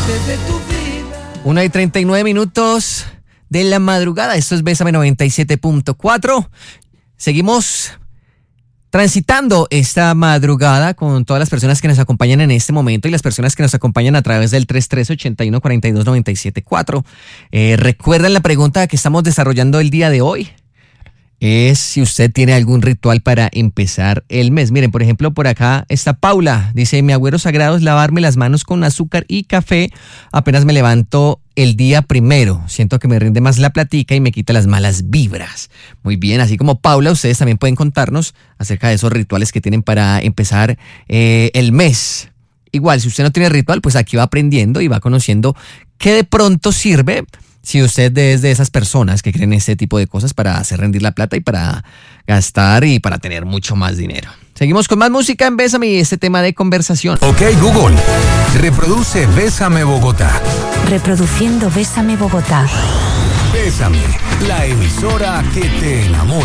1:39 de la madrugada. Esto es Bésame 97.4. Seguimos transitando esta madrugada con todas las personas que nos acompañan en este momento y las personas que nos acompañan a través del 313-81-42-97.4. Recuerden la pregunta que estamos desarrollando el día de hoy. Es si usted tiene algún ritual para empezar el mes. Miren, por ejemplo, por acá está Paula. Dice, mi agüero sagrado es lavarme las manos con azúcar y café apenas me levanto el día primero. Siento que me rinde más la platica y me quita las malas vibras. Muy bien, así como Paula, ustedes también pueden contarnos acerca de esos rituales que tienen para empezar el mes. Igual, si usted no tiene ritual, pues aquí va aprendiendo y va conociendo qué de pronto sirve. Si usted es de esas personas que creen este tipo de cosas para hacer rendir la plata y para gastar y para tener mucho más dinero. Seguimos con más música en Bésame y este tema de conversación. Ok, Google, reproduce Bésame Bogotá. Reproduciendo Bésame Bogotá. Bésame, la emisora que te enamora.